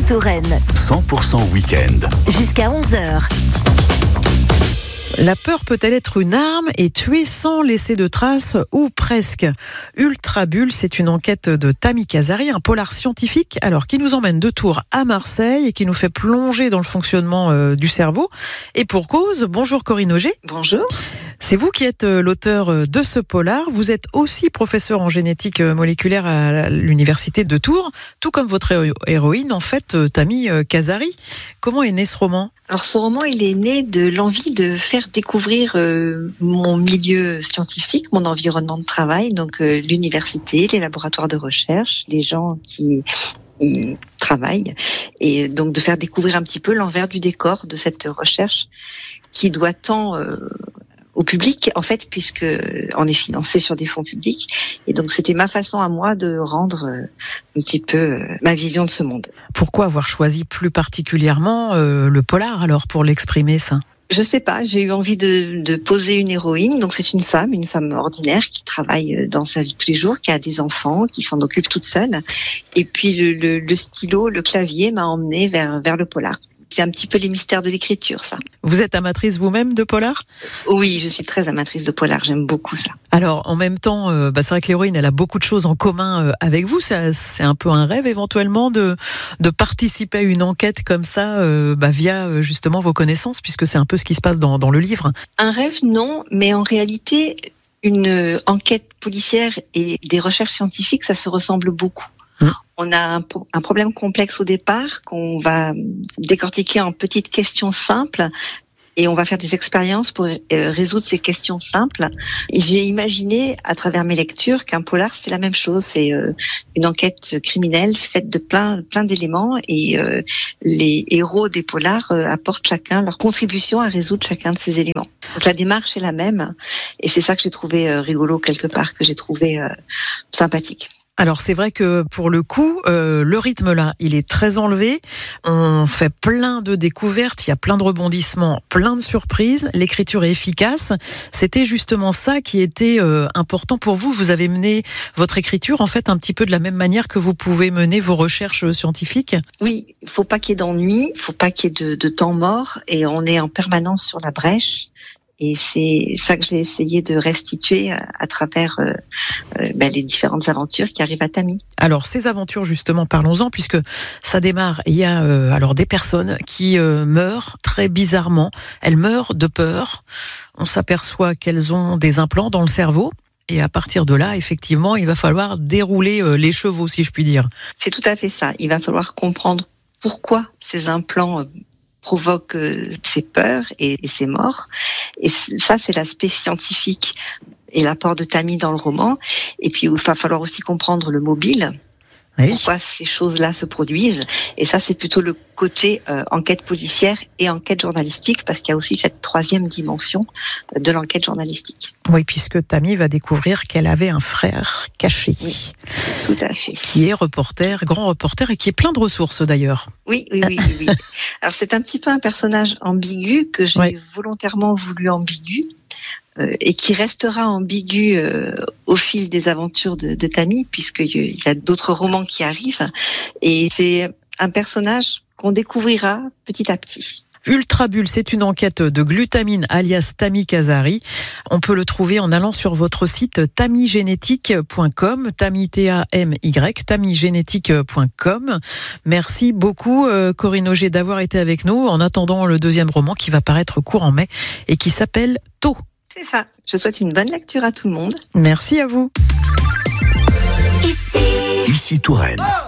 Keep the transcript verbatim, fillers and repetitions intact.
Touraine. cent pour cent week-end. Jusqu'à onze heures. La peur peut-elle être une arme et tuer sans laisser de traces, ou presque? Ultra Bulle, c'est une enquête de Tammy Kazari, un polar scientifique, alors qui nous emmène de Tours à Marseille et qui nous fait plonger dans le fonctionnement euh, du cerveau. Et pour cause, bonjour Corinne Auger. Bonjour. C'est vous qui êtes l'auteur de ce polar. Vous êtes aussi professeur en génétique moléculaire à l'université de Tours, tout comme votre héroïne, en fait, Tammy Kazari. Comment est né ce roman ? Alors ce roman, il est né de l'envie de faire découvrir euh, mon milieu scientifique, mon environnement de travail, donc euh, l'université, les laboratoires de recherche, les gens qui y travaillent, et donc de faire découvrir un petit peu l'envers du décor de cette recherche qui doit tant euh, au public, en fait, puisque on est financé sur des fonds publics. Et donc, c'était ma façon à moi de rendre un petit peu ma vision de ce monde. Pourquoi avoir choisi plus particulièrement euh, le polar, alors, pour l'exprimer, ça ? Je sais pas, j'ai eu envie de, de poser une héroïne. Donc, c'est une femme, une femme ordinaire qui travaille dans sa vie de tous les jours, qui a des enfants, qui s'en occupe toute seule. Et puis, le, le, le stylo, le clavier m'a emmené vers, vers le polar. C'est un petit peu les mystères de l'écriture, ça. Vous êtes amatrice vous-même de polar ? Oui, je suis très amatrice de polar, j'aime beaucoup ça. Alors, en même temps, euh, bah, c'est vrai que l'héroïne, elle a beaucoup de choses en commun euh, avec vous. Ça, c'est un peu un rêve, éventuellement, de, de participer à une enquête comme ça, euh, bah, via euh, justement vos connaissances, puisque c'est un peu ce qui se passe dans, dans le livre. Un rêve, non, mais en réalité, une enquête policière et des recherches scientifiques, ça se ressemble beaucoup. Mmh. On a un, un problème complexe au départ qu'on va décortiquer en petites questions simples et on va faire des expériences pour euh, résoudre ces questions simples. Et j'ai imaginé à travers mes lectures qu'un polar c'est la même chose, c'est euh, une enquête criminelle faite de plein plein d'éléments et euh, les héros des polars euh, apportent chacun leur contribution à résoudre chacun de ces éléments. Donc la démarche est la même et c'est ça que j'ai trouvé euh, rigolo quelque part, que j'ai trouvé euh, sympathique. Alors c'est vrai que pour le coup, euh, le rythme là, il est très enlevé. On fait plein de découvertes, il y a plein de rebondissements, plein de surprises. L'écriture est efficace. C'était justement ça qui était euh, important pour vous. Vous avez mené votre écriture en fait un petit peu de la même manière que vous pouvez mener vos recherches scientifiques. Oui, il faut pas qu'il y ait d'ennui, il faut pas qu'il y ait de, de temps mort, et on est en permanence sur la brèche. Et c'est ça que j'ai essayé de restituer à travers euh, euh, ben, les différentes aventures qui arrivent à Tammy. Alors ces aventures justement, parlons-en, puisque ça démarre. Il y a euh, alors des personnes qui euh, meurent très bizarrement. Elles meurent de peur. On s'aperçoit qu'elles ont des implants dans le cerveau. Et à partir de là, effectivement, il va falloir dérouler euh, les chevaux, si je puis dire. C'est tout à fait ça. Il va falloir comprendre pourquoi ces implants euh, provoque euh, ces peurs et, et ces morts. Et ça, c'est l'aspect scientifique et l'apport de Tammy dans le roman. Et puis, il va falloir aussi comprendre le mobile, oui. Pourquoi ces choses-là se produisent. Et ça, c'est plutôt le côté euh, enquête policière et enquête journalistique, parce qu'il y a aussi cette troisième dimension de l'enquête journalistique. Oui, puisque Tammy va découvrir qu'elle avait un frère caché. Oui, tout à fait. Qui est reporter, grand reporter, et qui est plein de ressources d'ailleurs. Oui, oui, oui, oui. Alors c'est un petit peu un personnage ambigu que j'ai oui. volontairement voulu ambigu. Euh, et qui restera ambigu euh, au fil des aventures de, de Tammy, puisqu'il y a d'autres romans qui arrivent. Et c'est un personnage qu'on découvrira petit à petit. Ultra Bulle, c'est une enquête de glutamine alias Tammy Kazari. On peut le trouver en allant sur votre site tammy génétique point com, Tammy T A M Y, tammy génétique point com. Merci beaucoup euh, Corinne Auger d'avoir été avec nous en attendant le deuxième roman qui va paraître courant mai et qui s'appelle Tôt. C'est ça. Je souhaite une bonne lecture à tout le monde. Merci à vous. Ici, Ici Touraine.